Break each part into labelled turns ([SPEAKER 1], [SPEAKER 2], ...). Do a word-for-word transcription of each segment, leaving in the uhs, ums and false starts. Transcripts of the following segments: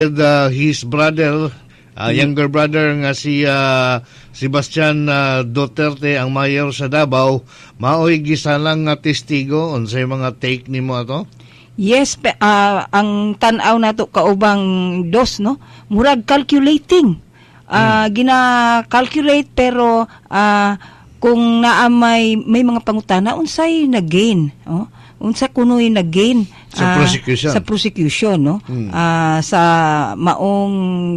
[SPEAKER 1] uh, his brother, uh, younger brother nga si uh, Sebastian uh, Duterte, ang mayor sa Davao, maoy gisalang nga testigo unsay mga take nimo ato?
[SPEAKER 2] Yes, pe, uh, ang tan-aw nato kaubang dos, no? Murag calculating. Uh, hmm. Gina-calculate pero uh, kung naa may, may mga pangutana, unsay na-gain, oh? Unsa kunoy nag-gain
[SPEAKER 1] sa prosecution,
[SPEAKER 2] uh, sa prosecution, no?
[SPEAKER 1] Hmm.
[SPEAKER 2] Uh, sa maong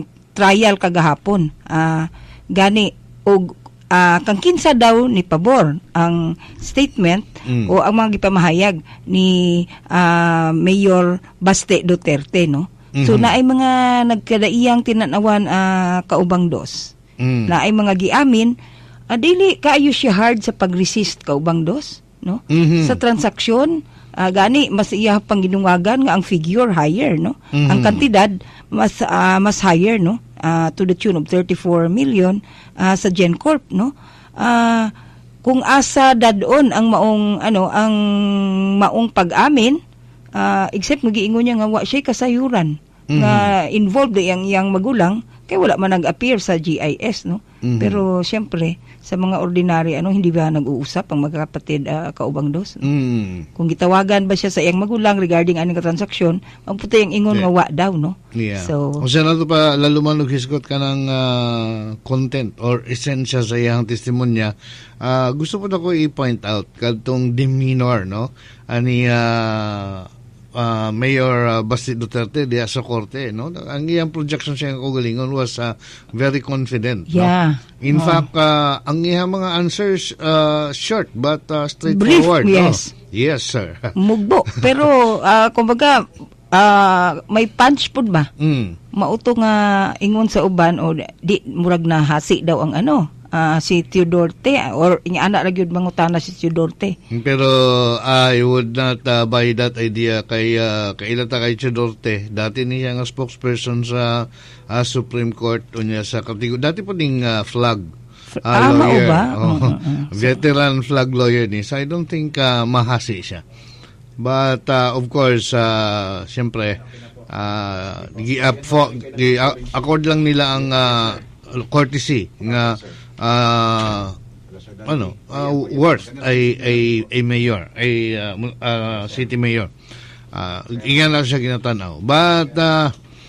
[SPEAKER 2] trial kagahapon. Uh, gani og uh, kang kinsa daw ni pabor ang statement hmm. o ang mga gipamahayag ni uh, Mayor Baste Duterte, no? Mm-hmm. So naay mga nagkadaiyang tinanawan uh, kaubang dos. Mm. Naay mga giamin, uh, dili kaayo siya hard sa pag-resist kaubang dos, no? Mm-hmm. Sa transaksyon, uh, gani mas iya pang ginuwagan nga ang figure higher, no? Mm-hmm. Ang kantidad mas uh, mas higher, no? Uh, to the tune of thirty-four million uh, sa GenCorp, no? Uh, kung asa dadon ang maong ano ang maong pag-amin, uh, except magiingon niya nga wa siya kasayuran, mm-hmm. nga involved yang yang magulang kay wala man nag-appear sa G I S, no? Mm-hmm. Pero siyempre sa mga ordinary ano hindi ba nag-uusap ang magkakapatid uh, kaubang dos, no? Mm-hmm. Kung gitawagan ba siya sa iyang magulang regarding aning transaksyon, magputi ang ingon yeah. nga wa daw, no?
[SPEAKER 1] Yeah.
[SPEAKER 2] So
[SPEAKER 1] o siya nato pa lalo man hisgot ka ng uh, content or essential sa iyang testimonya, uh, gusto ko na ko i-point out kadtong demeanor, no? Ani uh, Uh, Mayor uh, Baste Duterte diya sa korte, no? Ang iyang projection siya ng kagalingon was uh, very confident,
[SPEAKER 2] yeah.
[SPEAKER 1] no? In oh. fact, uh, ang iyang mga answers uh, short but uh, straightforward.
[SPEAKER 2] Brief, yes.
[SPEAKER 1] No? Yes, sir.
[SPEAKER 2] Mugbo. Pero, uh, kumbaga, uh, may punch po ba? Mm. Mauto nga ingon sa uban o di murag na hasi daw ang ano, Uh, si Teodorte or inya anak ra gyud mangutana si Teodorte.
[SPEAKER 1] Pero I would not uh, buy that idea kay uh, kailata kay Teodorte. Dati niya nga spokesperson sa uh, Supreme Court unya sa kategory. Dati po ding uh, flag uh,
[SPEAKER 2] ah,
[SPEAKER 1] lawyer.
[SPEAKER 2] ba?
[SPEAKER 1] Oh,
[SPEAKER 2] uh, uh, uh,
[SPEAKER 1] veteran so. Flag lawyer ni. So I don't think uh, mahasi siya. But uh, of course, uh, siyempre uh, gi-accord lang nila ang uh, courtesy nga Uh, ano uh, worth ay ay ay mayor ay uh, uh, city mayor, uh, ingan lang siya ginatanaw but uh,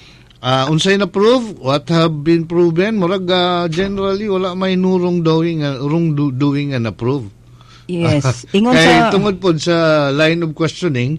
[SPEAKER 1] uh, unsay na prove what have been proven murag uh, generally wala may nurong doing uh, wrong do, doing and approve.
[SPEAKER 2] Yes, ingon
[SPEAKER 1] kay
[SPEAKER 2] sa
[SPEAKER 1] tungod pod sa line of questioning.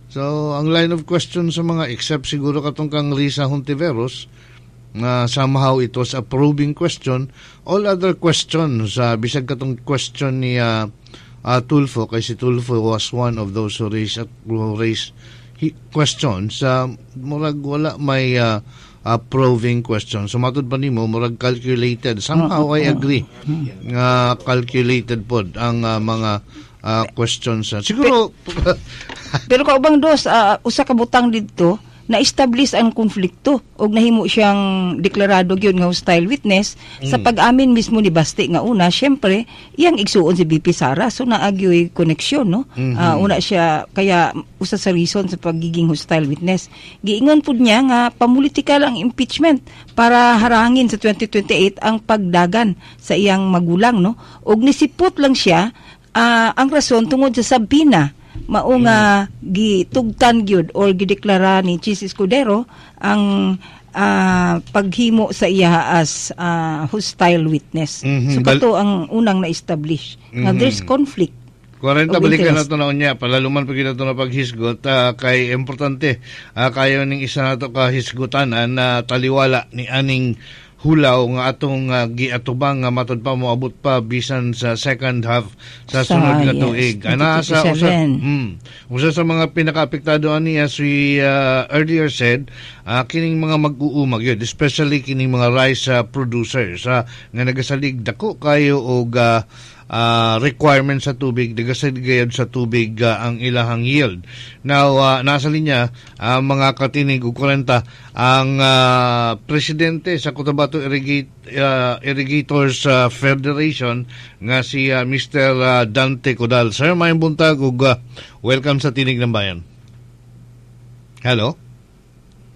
[SPEAKER 1] So ang line of question sa mga except siguro katong kang Risa Hontiveros nga uh, somehow it was a probing question. All other questions, uh, bisag katong question ni uh, uh, Tulfo, kay si Tulfo was one of those who raised, uh, who raised he, questions, uh, murag wala may uh, uh, probing question. So matod pa nimo, murag calculated. Somehow I agree nga uh, calculated pod ang uh, mga uh, questions. Uh, siguro
[SPEAKER 2] pero, pero kaubang dos, uh, usa ka butang dito na-establish ang konflikto o nahimo siyang deklarado gyud nga hostile witness mm. sa pag-amin mismo ni Baste nga una, syempre iyang igsuon si B P Sara, so naagyoy koneksyon, no? Mm-hmm. Uh, una siya kaya usa sa reason sa pagiging hostile witness. Giingon pud niya nga pamulitikal ang impeachment para harangin sa twenty twenty-eight ang pagdagan sa iyang magulang, no? Og nisipot lang siya uh, ang rason tungod sa sabina mao nga mm. gitugtan gyud or gideklara ni Chis Escudero ang uh, paghimo sa iya as uh, hostile witness. Mm-hmm. So kato ang unang na-establish. Mm-hmm. Now there's conflict.
[SPEAKER 1] Kwarenta balikan na ito na unya, palaluman pa kita ito na paghisgot, uh, kay importante, uh, kayo ning isa na ito kahisgotanan na taliwala ni aning hulaw nga atong uh, giatubang nga matod pa moabot pa bisan sa second half sa sunod nga tuig. Yes, ana sa usa, mm, usa sa mga pinakaapektado ani as we uh, earlier said, uh, kining mga mag-uumag yun, especially kining mga rice uh, producers uh, nga nagasalig dako kayo og uh, Uh, requirement sa tubig, nagasaligayad sa tubig uh, ang ilahang yield. Now, uh, nasa linya, uh, mga katinig o kurenta, ang uh, presidente sa Cotabato Irrigate, uh, Irrigators uh, Federation, nga si uh, Mister Uh, Dante Codal. Sir, may buntag ug uh, welcome sa Tinig ng Bayan. Hello?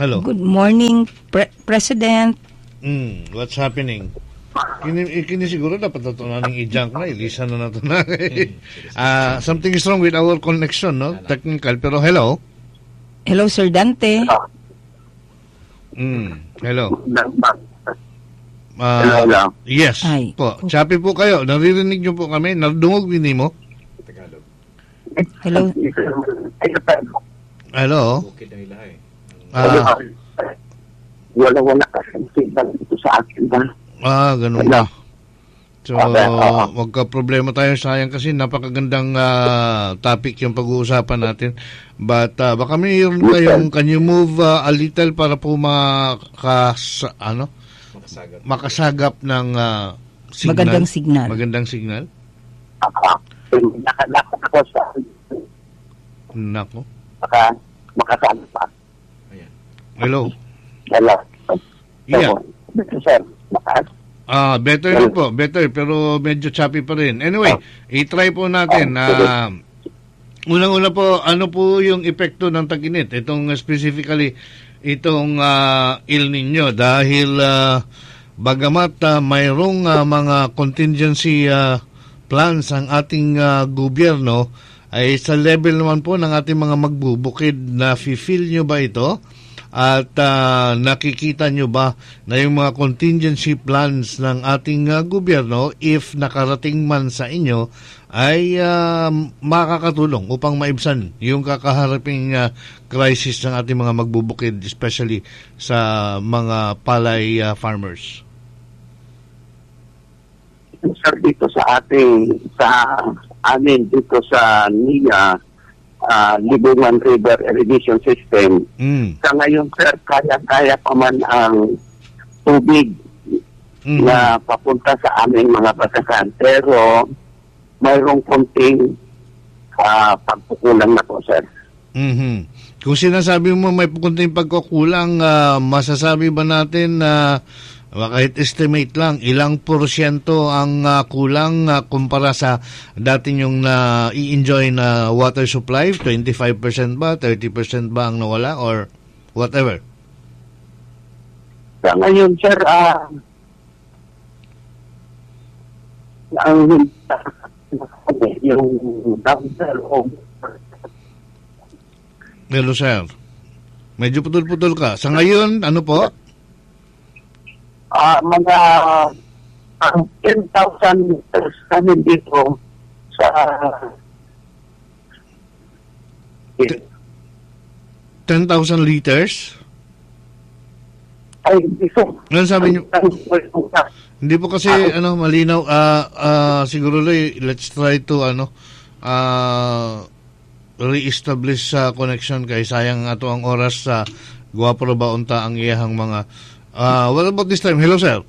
[SPEAKER 1] Hello.
[SPEAKER 2] Good morning, Pre- President.
[SPEAKER 1] Mm, what's happening? Kini, kini siguro dapat na ito na ng i-junk na, ilisa na na ito na. uh, something is wrong with our connection, no? Technical, pero hello?
[SPEAKER 2] Hello, Sir Dante.
[SPEAKER 1] Mm, hello.
[SPEAKER 3] Uh, hello.
[SPEAKER 1] Yes,
[SPEAKER 2] Ay.
[SPEAKER 1] po. Chappy po kayo. Naririnig niyo po kami? Nardungog din mo?
[SPEAKER 2] Hello.
[SPEAKER 1] Hello?
[SPEAKER 3] Ah, wala wala kasi signal dito sa akin ba?
[SPEAKER 1] Ah, ganun ba? So, magka-problema tayo, sayang kasi napakagandang uh, topic yung pag-uusapan natin. But uh, baka mayroon kayong, can you move uh, a little para po makas, ano? Makasagap, makasagap ng uh, signal.
[SPEAKER 2] Magandang signal.
[SPEAKER 1] Magandang signal?
[SPEAKER 3] Ah, nakalakot ako sa...
[SPEAKER 1] Nako.
[SPEAKER 3] Maka, makasagap pa.
[SPEAKER 1] Hello?
[SPEAKER 3] Hello.
[SPEAKER 1] Yeah.
[SPEAKER 3] Sir, makas?
[SPEAKER 1] Ah, better na po, better, pero medyo choppy pa rin. Anyway, i-try po natin. Uh, unang-una po, ano po yung epekto ng tag-init? Itong uh, specifically, itong uh, El Nino. Dahil uh, bagamat uh, mayroong uh, mga contingency uh, plans ang ating uh, gobyerno, ay sa level naman po ng ating mga magbubukid, na feel nyo ba ito? At uh, nakikita nyo ba na yung mga contingency plans ng ating uh, gobyerno, if nakarating man sa inyo, ay uh, makakatulong upang maibsan yung kakaharaping uh, crisis ng ating mga magbubukid, especially sa mga palay uh, farmers?
[SPEAKER 3] Sir, dito sa ating, sa amin, dito sa N I A, Uh, Libungan River Irrigation System.
[SPEAKER 1] Mm.
[SPEAKER 3] Sa ngayon, sir, kaya-kaya pa man ang tubig mm. na papunta sa aming mga batasan. Pero mayroong konting uh, pagkukulang na po, sir.
[SPEAKER 1] Mm-hmm. Kung sinasabi mo may konting pagkukulang, uh, masasabi ba natin na uh, kahit estimate lang, ilang porsyento ang uh, kulang uh, kumpara sa dati yung na uh, i-enjoy na water supply? twenty-five percent ba? thirty percent ba ang nawala? Or whatever?
[SPEAKER 3] Sa ngayon, sir, uh, ang yung number of...
[SPEAKER 1] Hello, sir. Medyo putol-putol ka. Sa ngayon, ano po?
[SPEAKER 3] Uh, mga uh, ten thousand liters kami dito sa uh,
[SPEAKER 1] ten thousand liters?
[SPEAKER 3] Ay, dito.
[SPEAKER 1] Ano sabi niyo? Hindi po kasi uh, ano malinaw. Uh, uh, siguro let's try to ano uh, re-establish sa uh, connection kay sayang ato ang oras sa uh, guwapo ba unta ang iyahang mga Uh, what about this time? Hello, sir.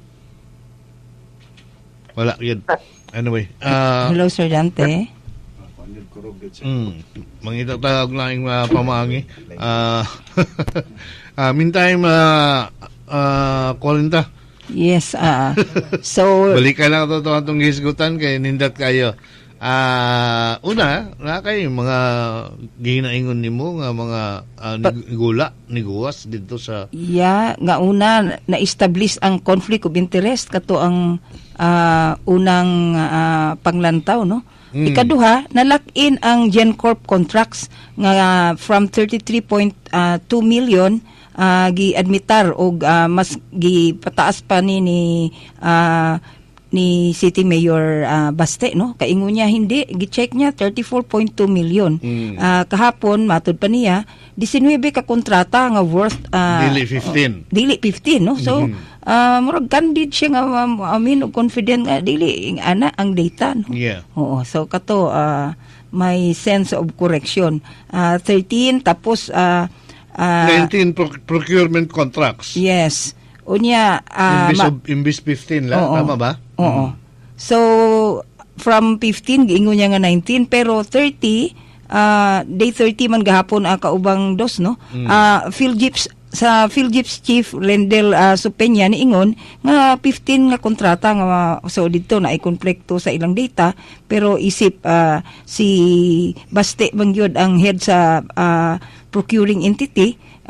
[SPEAKER 1] Wala, yun. Anyway. Uh,
[SPEAKER 2] Hello, Sir Dante.
[SPEAKER 1] Mm, mangitatawag lang yung uh, pamaangi. Uh, uh, meantime, uh, uh, Corinta.
[SPEAKER 2] Yes. Uh, so,
[SPEAKER 1] balik ka lang ito itong hisgutan kay nindat kayo. Uh, una, na kayo mga ginaingon ni mo nga mga uh, nigula, niguwas dito sa...
[SPEAKER 2] Yeah, nga una, na-establish ang conflict of interest kato ang uh, unang uh, panglantaw, no? Mm. Ikaduha, nalock-in ang GenCorp contracts nga uh, from thirty-three point two million uh, gi-admitar o uh, mas gi-pataas pa ni ni uh, ni City Mayor uh, Baste, no? Kaingo niya hindi, gi-check niya thirty-four point two million. Mm. Uh, kahapon matud pa niya nineteen ka kontrata nga worth uh,
[SPEAKER 1] dili fifteen.
[SPEAKER 2] Uh, dili fifteen, no? So mm-hmm. uh, murag candid siya nga um, amin og confident nga dili ana ang data, no?
[SPEAKER 1] Yeah.
[SPEAKER 2] Oo, so kato uh, may sense of correction. Uh, thirteen tapos uh, uh,
[SPEAKER 1] nineteen pro- procurement contracts.
[SPEAKER 2] Yes. Unya uh,
[SPEAKER 1] imbis, ma- imbis fifteen lang, oo, tama ba?
[SPEAKER 2] Oo. Mm. So from fifteen giingon niya nga nineteen pero thirty uh, day thirty man gahapon ang uh, kaubang dos, no? Mm. Uh, Philgips sa Philgips Chief Lendel uh, Supenya niingon nga fifteen nga kontrata nga uh, so dito na ay konflikto sa ilang data pero isip uh, si Baste Bangyod ang head sa uh, procuring entity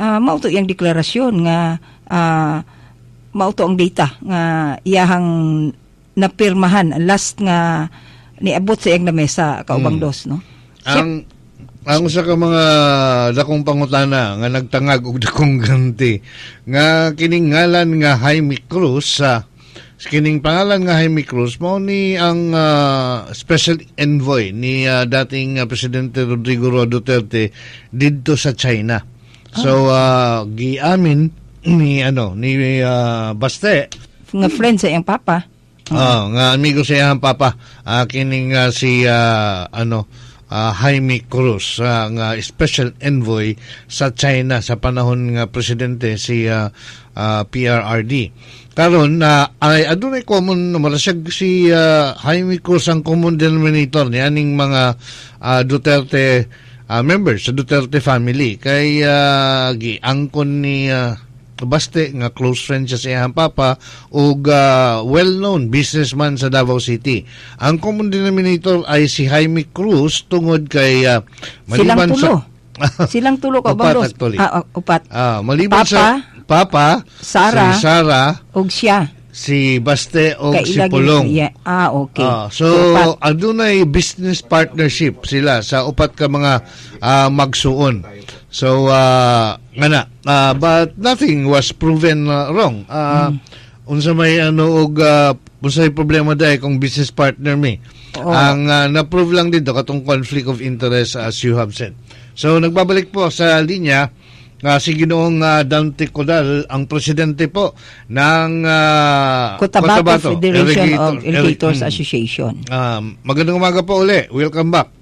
[SPEAKER 2] uh, mauto yang deklarasyon nga uh, mauto ang data nga iyahang napirmahan last nga niabot sa iyang lamesa kaubang
[SPEAKER 1] Hmm.
[SPEAKER 2] dos, no?
[SPEAKER 1] Ang ang usa ka mga dakong pangutana nga nagtangag og dakong ganti nga kining ngalan nga Jaime Cruz sa kining pangalan nga Jaime Cruz mao ni ang ah, special envoy ni ah, dating ah, presidente Rodrigo Roa Duterte didto sa China. So ah, giamin ni ano ni ah, Baste
[SPEAKER 2] Nga friend sa iyang papa.
[SPEAKER 1] Ah, nga amigo sa iyang papa, ah, kining ah, si ah, ano ah, Jaime Cruz, ah, nga special envoy sa China sa panahon nga presidente si ah, ah, P R R D. Karon na ay adunay common naman siya si ah, Jaime Cruz ang common denominator ni aning mga ah, Duterte ah, members sa Duterte family kay ah, giangkon ni ah, Baste nga close friend siya sa iyang papa ug uh, well-known businessman sa Davao City. Ang common denominator ay si Jaime Cruz tungod kay uh,
[SPEAKER 2] Silang
[SPEAKER 1] maliban
[SPEAKER 2] tulo.
[SPEAKER 1] sa
[SPEAKER 2] Silang tulo ka
[SPEAKER 1] Upat,
[SPEAKER 2] bang dos?
[SPEAKER 1] actually.
[SPEAKER 2] Ah, oh, upat.
[SPEAKER 1] Ah, maliban
[SPEAKER 2] Papa,
[SPEAKER 1] sa papa,
[SPEAKER 2] Sara,
[SPEAKER 1] si Sara,
[SPEAKER 2] og siya.
[SPEAKER 1] si Baste o si
[SPEAKER 2] Kailagin-
[SPEAKER 1] Pulong.
[SPEAKER 2] Yeah. Ah, okay.
[SPEAKER 1] Ah, so
[SPEAKER 2] Upat.
[SPEAKER 1] adunay business partnership sila sa upat ka mga ah, magsuon. So uh, ngana, ah, but nothing was proven uh, wrong. Uh, unsa may ano og uh, unsay problema dai kung business partner mi.
[SPEAKER 2] Oo.
[SPEAKER 1] Ang uh, na-prove lang dito katong conflict of interest as you have said. So nagbabalik po sa linya nga si Ginoong uh, Dante Codal, ang presidente po ng uh,
[SPEAKER 2] Cotabato Federation of
[SPEAKER 1] Irrigator-
[SPEAKER 2] Irrigators
[SPEAKER 1] Irri-
[SPEAKER 2] Association.
[SPEAKER 1] Um, magandang umaga po uli. Welcome back.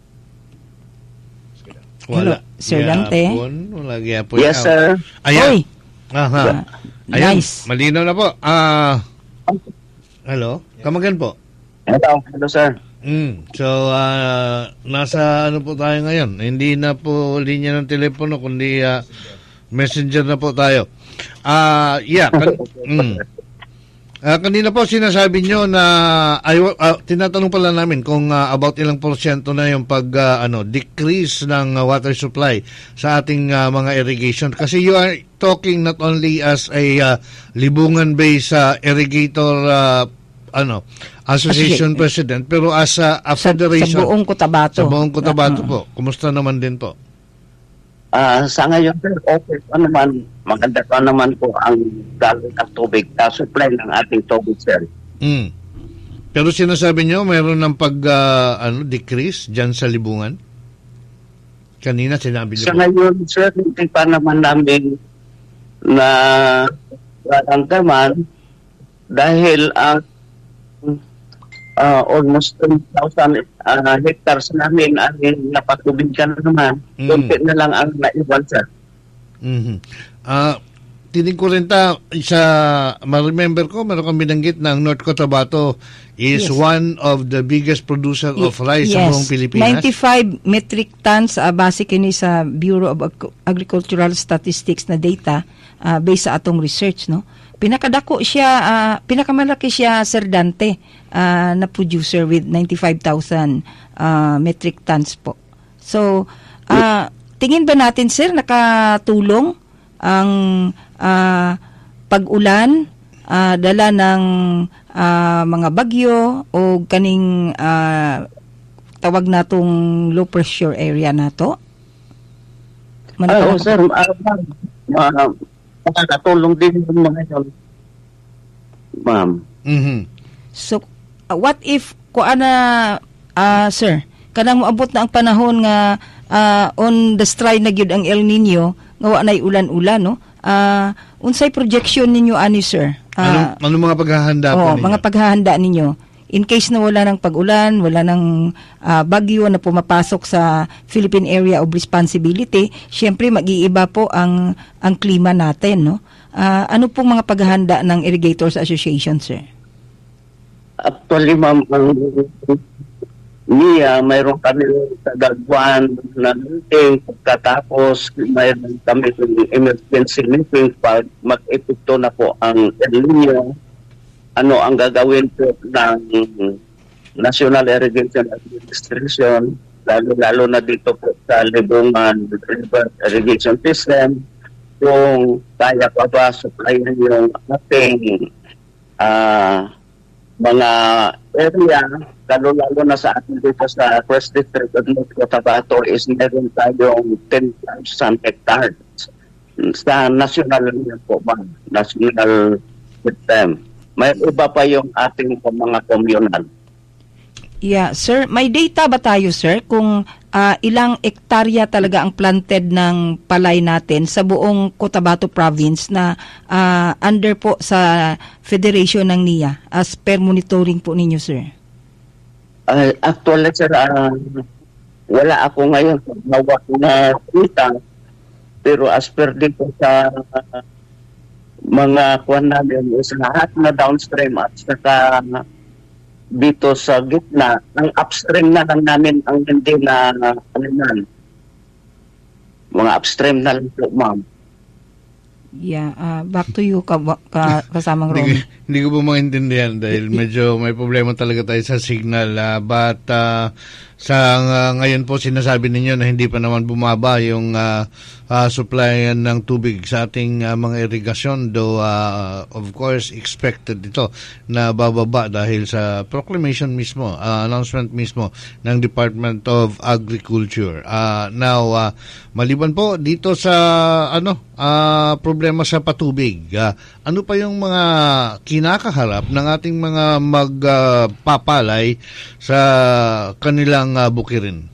[SPEAKER 2] Hello, Sir Dante.
[SPEAKER 1] Gyapon. Wala gyapon.
[SPEAKER 3] Yes, sir.
[SPEAKER 1] Ayan.
[SPEAKER 2] Oy,
[SPEAKER 1] Aha.
[SPEAKER 2] Yeah.
[SPEAKER 1] Ayan.
[SPEAKER 2] Nice.
[SPEAKER 1] Malinaw na po. Ah, hello. Kamagan po.
[SPEAKER 3] Hello, hello, sir.
[SPEAKER 1] Mm. So, ah, nasa ano po tayo ngayon? Hindi na po linya ng telepono, kundi ah, messenger na po tayo. Ah, yeah. Kan- mm. Ah, kanina po sinasabi nyo na ay, ah, tinatanong pala namin kung ah, about ilang porsyento na yung pag ah, ano decrease ng ah, water supply sa ating ah, mga irrigation, kasi you are talking not only as a ah, libungan based ah, irrigator ah, ano association
[SPEAKER 2] Association.
[SPEAKER 1] president, pero as a, a
[SPEAKER 2] sa, sa
[SPEAKER 1] federation
[SPEAKER 2] buong Cotabato.
[SPEAKER 1] sa buong Cotabato
[SPEAKER 2] Ah,
[SPEAKER 1] po. Kumusta naman din po?
[SPEAKER 3] Ah, sa ngayon, sir, okay pa naman. Maganda pa naman po ang daloy ng tubig, uh, supply ng ating tubig, sir.
[SPEAKER 1] Mm. Pero sinasabi nyo mayroon ng pag ah, ano decrease diyan sa libungan? Kanina sinabi
[SPEAKER 3] Sa
[SPEAKER 1] niyo.
[SPEAKER 3] ngayon, sir, hindi pa naman namin na naramdaman dahil ang ah, almost ten thousand ah, hectares namin ay napatubigan naman.
[SPEAKER 1] Mm.
[SPEAKER 3] Kunti na lang ang naiwan, sir.
[SPEAKER 1] Mhm. Ah, tinig ko rin ta sa ma-remember ko meron kang binanggit na ang North Cotabato is
[SPEAKER 2] Yes.
[SPEAKER 1] one of the biggest producer of rice sa
[SPEAKER 2] yes.
[SPEAKER 1] buong Pilipinas.
[SPEAKER 2] ninety-five metric tons uh, base kini sa Bureau of Ag- Agricultural Statistics na data uh, based sa atong research, no. Pinakadako siya, uh, pinakamalaki siya, Sir Dante, uh, na producer with ninety-five thousand uh, metric tons po. So, uh, tingin ba natin, sir, nakatulong ang uh, pag-ulan, uh, dala ng uh, mga bagyo o kaning uh, tawag natong low pressure area nato?
[SPEAKER 3] Ay, oh, sir, uh, ma'am, uh, makakatulong din yung mga yun. Ma'am.
[SPEAKER 1] Mhm.
[SPEAKER 2] So, uh, what if, kuan na, uh, sir, kanang moabot na ang panahon nga uh, on the stride na gyud ang El Nino, nga wa nay ulan-ulan, no? Uh, unsay projection ninyo ani, sir?
[SPEAKER 1] ano,
[SPEAKER 2] Uh,
[SPEAKER 1] ano mga paghahanda po
[SPEAKER 2] oh,
[SPEAKER 1] ninyo?
[SPEAKER 2] mga paghahanda ninyo. In case na wala ng pag-ulan, wala ng ah, bagyo na pumapasok sa Philippine Area of Responsibility, syempre mag-iiba po ang ang klima natin, no? Ah, ano pong mga paghahanda ng Irrigators Association, sir?
[SPEAKER 3] Actually, ma'am, ang niya, mayroon kami sa Dagwan na meeting. Pagkatapos, mayroon kami ng emergency meeting pag mag-epekto na po ang El Nino. Ano ang gagawin po ng National Irrigation Administration, lalo-lalo na dito po sa Libungan River Irrigation System. kung kaya pa ba supplyan yung ating uh, mga area, lalo-lalo na sa atin dito sa First District of North Cotabato is meron tayong ten thousand hectares sa national po ba, national system. May iba pa yung ating mga communal.
[SPEAKER 2] Yeah, sir, may data ba tayo, sir, kung uh, ilang ektarya talaga ang planted ng palay natin sa buong Cotabato Province na uh, under po sa Federation ng N I A as per monitoring po ninyo, sir?
[SPEAKER 3] Uh, actually, sir, uh, wala ako ngayon nawak na kita, pero as per dito sa uh, mga kuwan namin is lahat na downstream at saka dito sa gitna, ang upstream na lang namin ang hindi na ano yan. Mga upstream na lang po, ma'am.
[SPEAKER 2] Yeah, uh, back to you, ka, ka, kasamang Romy.
[SPEAKER 1] Hindi, hindi ko po maintindihan dahil medyo may problema talaga tayo sa signal. Uh, but uh, sa uh, ngayon po sinasabi ninyo na hindi pa naman bumaba yung uh, uh, supply ng tubig sa ating uh, mga irigasyon, though uh, of course expected ito na bababa dahil sa proclamation mismo, uh, announcement mismo ng Department of Agriculture. Uh, now, uh, maliban po dito sa ano uh, problema sa patubig, uh, ano pa yung mga kinakaharap ng ating mga magpapalay uh, sa kanilang uh, bukirin?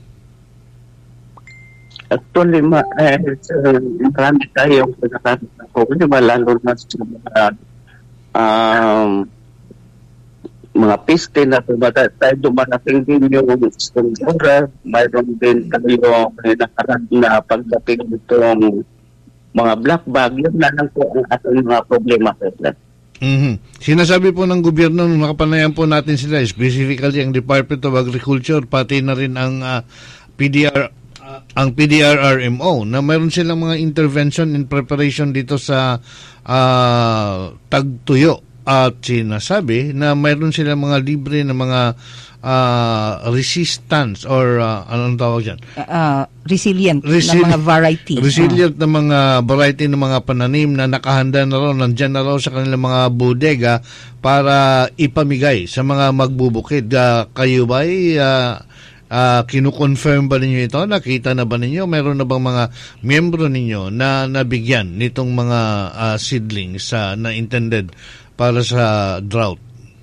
[SPEAKER 3] Actually, ma, eh, marami tayong pinakakita ko, lalo na sa mga um, mga piste na tumata, tayo dumarating din yung stura, mayroon din tayo may nakarap na pagdating itong mga black bag, yun na lang po ang ating mga problema.
[SPEAKER 1] Mm-hmm. Sinasabi po ng gobyerno, nakapanayan po natin sila, specifically ang Department of Agriculture, pati na rin ang uh, P D R, uh, ang P D R R M O, na mayroon silang mga intervention in preparation dito sa uh, tagtuyo. At sinasabi na mayroon silang mga libre na mga uh, resistance or uh, anong tawag dyan?
[SPEAKER 2] Uh, resilient
[SPEAKER 1] Resil-
[SPEAKER 2] na mga variety.
[SPEAKER 1] Resilient uh. na mga variety ng mga pananim na nakahanda na raw, nandyan na raw sa kanilang mga bodega para ipamigay sa mga magbubukid. Uh, kayo ba ay uh, uh, kinukonfirm ba ninyo ito? Nakita na ba ninyo? Meron na bang mga miyembro ninyo na nabigyan nitong mga uh, seedlings uh, na intended para sa drought?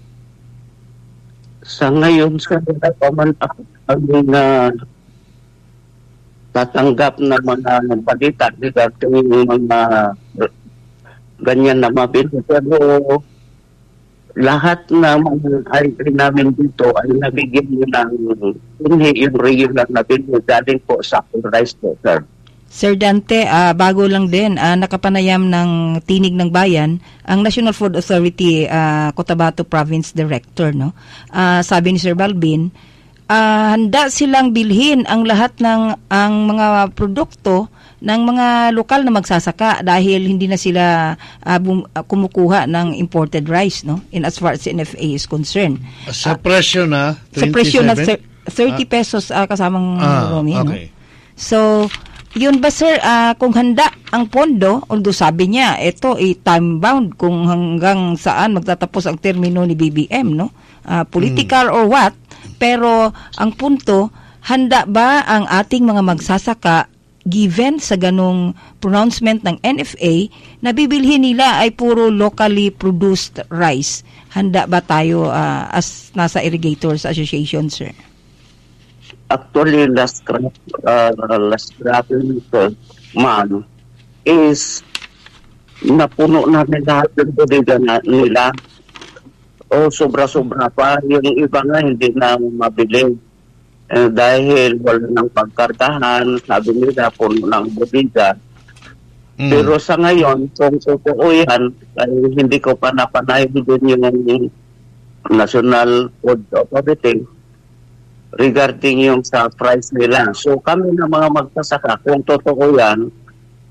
[SPEAKER 3] Sa ngayon, sa paman ako ang uh, tatanggap na mga balita regarding yung mga ganyan na mabili. Pero lahat na mga I D namin dito ay nabigyan nyo ng hindi yung regular na bili galing po sa rice water.
[SPEAKER 2] Sir Dante, uh, bago lang din, uh, nakapanayam ng Tinig ng Bayan, ang National Food Authority uh, Cotabato Province Director, no? Uh, sabi ni Sir Balbin, uh, handa silang bilhin ang lahat ng ang mga produkto ng mga lokal na magsasaka dahil hindi na sila uh, bum, uh, kumukuha ng imported rice, no? In as far as N F A is concerned.
[SPEAKER 1] Sa uh, presyo na twenty-seven? Sa presyo na
[SPEAKER 2] thirty pesos uh, kasamang
[SPEAKER 1] ah,
[SPEAKER 2] Romy,
[SPEAKER 1] okay.
[SPEAKER 2] No? So, yun ba sir, uh, kung handa ang pondo, although sabi niya, ito ay time bound kung hanggang saan magtatapos ang termino ni B B M, no? Uh, political mm. or what, pero ang punto, handa ba ang ating mga magsasaka given sa ganong pronouncement ng N F A na bibilhin nila ay puro locally produced rice? Handa ba tayo uh, as nasa Irrigators Association, sir?
[SPEAKER 3] Actually, last crop, uh, last crop nito, ma'am, is napuno namin lahat ng bodega na nila. O sobra-sobra pa. Yung iba nga hindi na mabili. Eh, dahil wala ng pagkartahan, sabi nila, puno ng bodega. Mm. Pero sa ngayon, kung totoo yan, ay hindi ko pa napanayin din yung National Food Authority regarding yung sa price nila. So kami na mga magsasaka, kung totoo yan,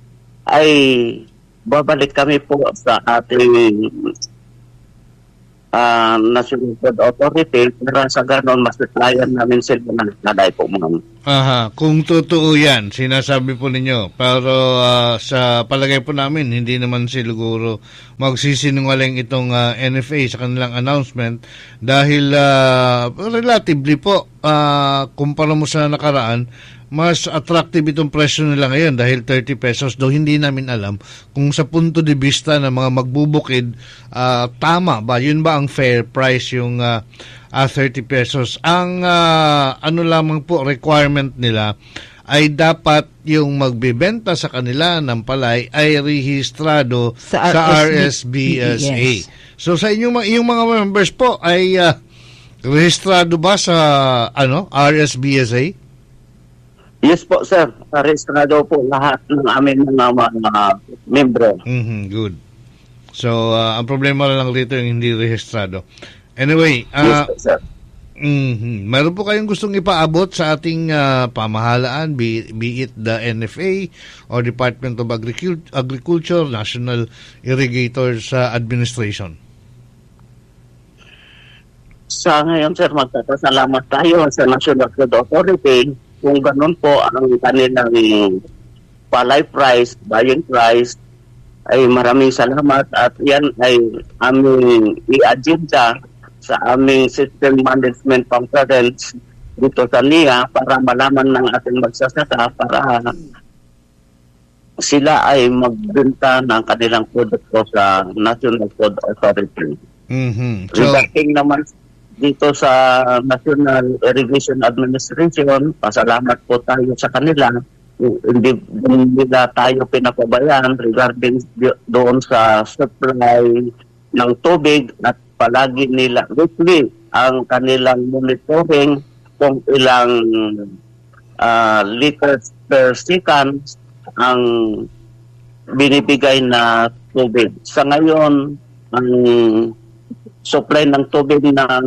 [SPEAKER 3] ay babalik kami po sa ating uh, National Food Authority, pero sa ganon, mas supplyan namin sila ng naday po, ma'am.
[SPEAKER 1] Aha, kung totoo yan, sinasabi po ninyo, pero uh, sa palagay po namin, hindi naman siguro magsisinungaling itong uh, N F A sa kanilang announcement dahil uh, relatively po, uh, kumpara mo sa nakaraan, mas attractive itong presyo nila ngayon dahil thirty pesos, though hindi namin alam kung sa punto de vista ng mga magbubukid, uh, tama ba? Yun ba ang fair price yung uh, uh, thirty pesos? Ang uh, ano lamang po requirement nila ay dapat yung magbibenta sa kanila ng palay ay rehistrado sa, sa R S B S A. Yes. So sa inyong, inyong mga members po ay uh, rehistrado ba sa ano R S B S A?
[SPEAKER 3] Yes po, sir. Rehistrado po lahat ng aming mga, mga membro.
[SPEAKER 1] Mm-hmm, good. So, uh, ang problema lang dito yung hindi rehistrado. Anyway, uh,
[SPEAKER 3] yes po, sir.
[SPEAKER 1] Mm-hmm. Meron po kayong gustong ipaabot sa ating uh, pamahalaan, be, be it the N F A or Department of Agric- Agriculture, National Irrigators uh, Administration?
[SPEAKER 3] Sa ngayon, sir, magpapasalamat tayo sa National Food Authority kung ganun po ang kanilang palay price, buying price, ay maraming salamat at yan ay aming i-agenda sa aming System Management Conference dito sa N I A para malaman ng ating magsasaka para sila ay magbenta ng kanilang produkto sa National Food Authority.
[SPEAKER 1] Mm-hmm. So,
[SPEAKER 3] regarding naman dito sa National Irrigation Administration, pasalamat po tayo sa kanila. Hindi nila tayo pinapabayaan regarding doon sa supply ng tubig at palagi nila weekly ang kanilang monitoring kung ilang uh, liters per second ang binibigay na tubig. Sa ngayon, ang supply ng tubig ng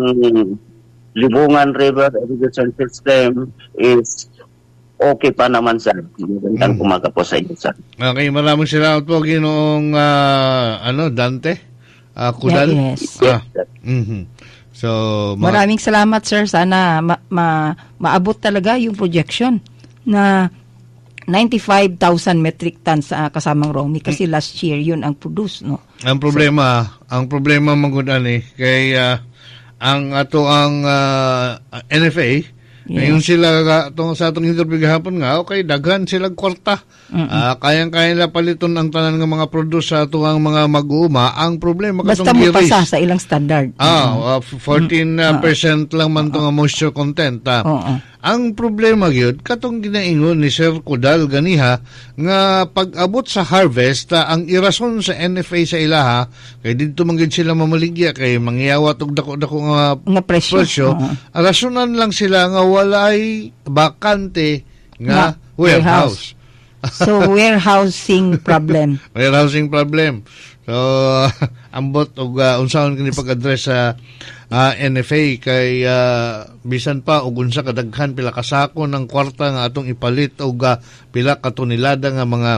[SPEAKER 3] Libungan River Irrigation System is okay pa naman, sir. Magandang mm. umaga po sa inyo, sir.
[SPEAKER 1] Okay, maraming salamat po, Ginoong uh, ano, Dante uh, Kudal.
[SPEAKER 2] Yeah, yes.
[SPEAKER 1] Ah, mm-hmm. So, ma-
[SPEAKER 2] maraming salamat, sir. Sana ma- ma- maabot talaga yung projection na ninety-five thousand metric tons uh, kasamang Romy kasi mm. last year yun ang produce, no? Ang
[SPEAKER 1] problema, so, ang problema magudan eh kay uh, ang ato ang uh, N F A, yes. Ngayon sila uh, sa atong interview gahapon nga, okay, daghan silang kwarta. Uh, kayang-kaya nila paliton ang tanan ng mga produce sa ato ang mga mag-uuma. Ang problema
[SPEAKER 2] basta mo pasa sa ilang standard.
[SPEAKER 1] Ah, uh, fourteen percent uh, lang man itong uh, moisture content. Uh. Uh-uh. Ang problema gyud katong ginaingon ni Sir Kudal ganiha nga pag-abot sa harvest uh, ang irason sa N F A sa ilaha kay didto man gyud sila mamaligya kay mangyawat og dako-dako nga,
[SPEAKER 2] nga presyo. presyo. Uh-huh.
[SPEAKER 1] Rasonan lang sila nga walay bakante nga na, warehouse.
[SPEAKER 2] So warehousing problem.
[SPEAKER 1] Warehousing problem. So ambot og uh, unsaon kini pag-address sa uh, N F A kay uh, bisan pa og unsa kadaghan pila kasako ng kwarta nga atong ipalit og uh, pila ka tonelada nga mga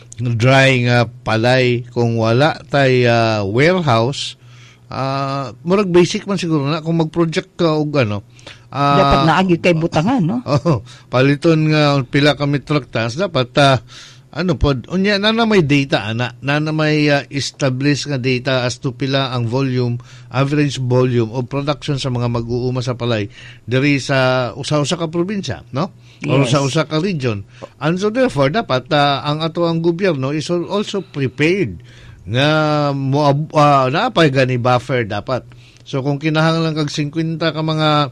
[SPEAKER 1] dry nga palay kung wala tay uh, warehouse. Uh, murag basic man siguro na kung mag-project ka og ano. Uh,
[SPEAKER 2] dapat naagi kay butangan, no?
[SPEAKER 1] Oh, paliton nga pila ka metric tons dapat uh, ano po, unya na na may data ana, na na may uh, establish nga data as to pila ang volume, average volume of production sa mga mag-uuma sa palay diri sa usa-usa ka probinsya, no? Yes. O sa usa ka region. And so therefore dapat uh, ang ato ang gobyerno is also prepared nga mo uh, napay gani buffer dapat. So kung kinahanglan kag fifty ka mga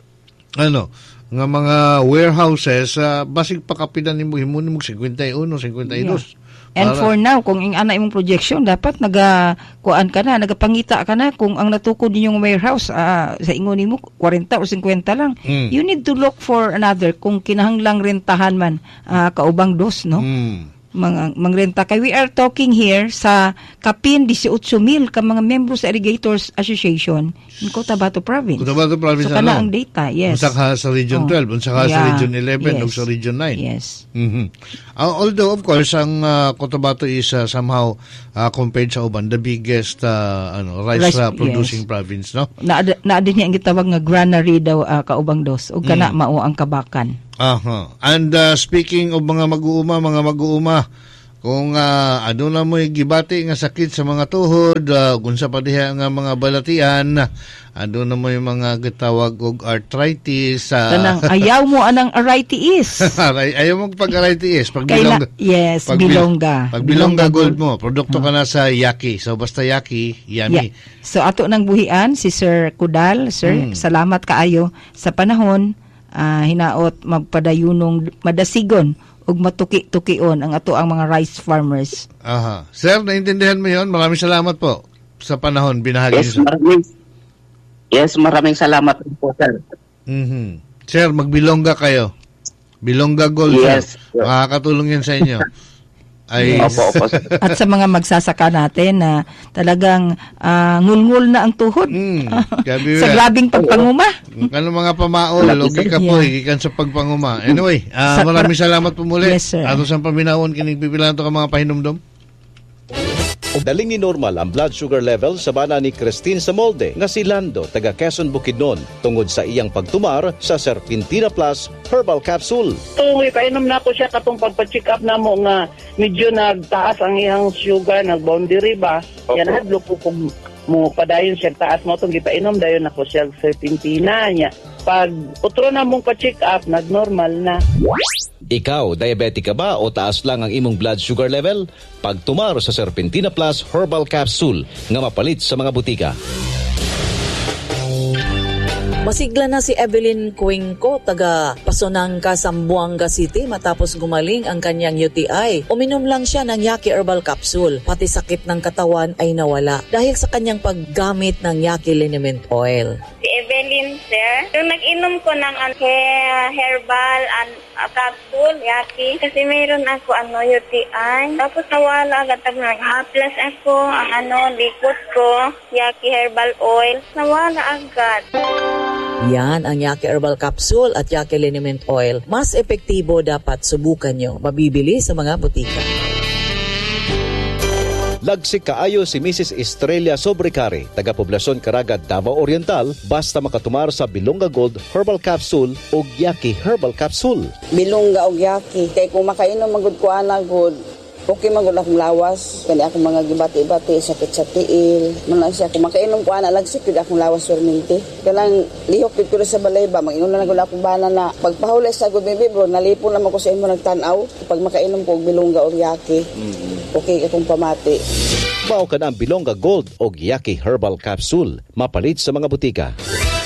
[SPEAKER 1] ano nga mga warehouses, uh, basig pakapidan nimo himo nimo fifty-one, fifty-two. Yeah.
[SPEAKER 2] And para, for now, kung ang ana imong projection, dapat naga kuan ka na, nagapangita ka na kung ang natukod ninyong warehouse uh, sa ingon nimo forty or fifty lang. Mm. You need to look for another kung kinahanglang rentahan man uh, kaubang dos, no?
[SPEAKER 1] Mm.
[SPEAKER 2] mga mangrenta kay we are talking here sa kapin eighteen mil ka mga members sa Irrigators Association in Cotabato Province.
[SPEAKER 1] Cotabato Province
[SPEAKER 2] so kana ang data, yes.
[SPEAKER 1] Unsa ka sa Region
[SPEAKER 2] oh.
[SPEAKER 1] twelve, unsa ka
[SPEAKER 2] yeah.
[SPEAKER 1] sa Region eleven,
[SPEAKER 2] yes.
[SPEAKER 1] ug sa Region nine.
[SPEAKER 2] Yes.
[SPEAKER 1] Mm-hmm. Uh, although of course ang uh, Cotabato is uh, somehow uh, compared sa uban the biggest uh, ano rice, rice uh, producing yes. province, no? Na
[SPEAKER 2] na din yang gitawag nga granary daw uh, kaubang dos ug kana mm. mao ang kabakan.
[SPEAKER 1] Aha. And uh, speaking of mga mag-uuma, mga mag-uuma, kung uh, ano na mo gibati nga sakit sa mga tuhod, uh, kung sa pa diha nga mga balatian, ano na mo yung mga gitawag og arthritis. Uh,
[SPEAKER 2] Tanang, ayaw mo anang arthritis.
[SPEAKER 1] Ayaw mo pag-arthritis. Pag bilongga.
[SPEAKER 2] Yes,
[SPEAKER 1] pag
[SPEAKER 2] bilongga.
[SPEAKER 1] Pag bilongga gold mo, produkto huh? ka na sa Yaki. So basta Yaki, yummy.
[SPEAKER 2] Yeah. So ato nang buhian, si Sir Kudal. Sir, hmm. salamat kaayo sa panahon. Uh, hinaot magpadayunong madasigon ug matuki-tukion ang ato ang mga rice farmers.
[SPEAKER 1] Aha. Sir, naintindihan mo 'yon? Maraming salamat po sa panahon binahagi
[SPEAKER 3] yes,
[SPEAKER 1] niyo.
[SPEAKER 3] Maraming, yes, maraming salamat po, sir.
[SPEAKER 1] Mm-hmm. Sir, magbilongga kayo. Bilongga Gold.
[SPEAKER 3] Yes.
[SPEAKER 1] Sir. Makakatulong 'yan sa inyo. Ay,
[SPEAKER 2] yes. opo, opo. At sa mga magsasaka natin na talagang uh, ngulngul na ang tuhod mm, sa grabing pagpanguma.
[SPEAKER 1] Kano mga pamao, logi ka po, yeah. ikan sa pagpanguma. Anyway, uh, maraming salamat po muli.
[SPEAKER 2] Yes, sir.
[SPEAKER 1] Ato sa paminawon, kining pipilan to ka mga pahinumdom.
[SPEAKER 4] Daling ni normal ang blood sugar level sa bana ni Christine Samolde nga si Lando taga Quezon Bukidnon tungod sa iyang pagtumar sa Serpentina Plus Herbal Capsule.
[SPEAKER 5] Tungoy kainom na ko siya katong pagpa-check up na mo nga medyo nagtaas ang iyang sugar, nag-boundary ba? Okay. Yan hadlo ko kung mo padayon siya taas mo itong gipainom dayon ako siya Serpentina niya. Pag utro na mong pa-check up, nag-normal na.
[SPEAKER 4] Ikaw, diabetic ka ba o taas lang ang imong blood sugar level? Pagtumar sa Serpentina Plus Herbal Capsule nga mapalit sa mga butika.
[SPEAKER 6] Masigla na si Evelyn Cuenco, taga Pasonangka, Zamboanga City matapos gumaling ang kanyang U T I. Uminom lang siya ng Yaki Herbal Capsule. Pati sakit ng katawan ay nawala dahil sa kanyang paggamit ng Yaki Liniment Oil.
[SPEAKER 7] Si Evelyn, sir, yung nag-inom ko ng uh, herbal and uh, capsule, Yaki, kasi mayroon ako ano, U T I. Tapos nawala agad nag-haplas ako, ang ano, likot ko, Yaki Herbal Oil, nawala agad.
[SPEAKER 6] Yan ang Yaki Herbal Capsule at Yaki Liniment Oil. Mas epektibo, dapat subukan nyo. Mabibili sa mga butika.
[SPEAKER 4] Lagsik kaayo si Missus Estrella Sobrecari, taga Poblacion Caraga, Davao Oriental, basta makatumar sa Bilongga Gold Herbal Capsule o Yaki Herbal Capsule.
[SPEAKER 8] Bilongga o Yaki, kay kung makainom magud ko ana good, okay magud akong lawas, kani akong mga gibati-bati, sakit sa tiil, man siya kung makainom ko ana lagsik gud akong lawas perminti. Kanang lihok gud ko sa balay ba, mag-inom na gud akong bana na pagpahuli sa gud bibi bro, nalipon na ko sa imo nagtan-aw pag makainom ko og Bilongga o Yaki. Mm-hmm. Okay akong pamati.
[SPEAKER 4] Mao ka na ang Bilongga Gold o Yaki Herbal Capsule, mapalit sa mga butika.